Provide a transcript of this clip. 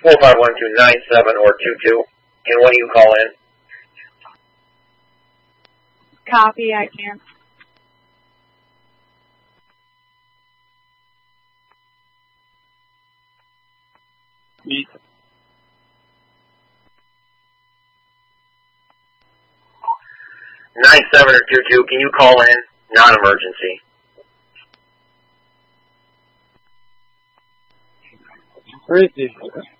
451-297 or 22. And when you call in? Copy, I can't. Meet. 97 or 22, can you call in? Non-emergency. Receive.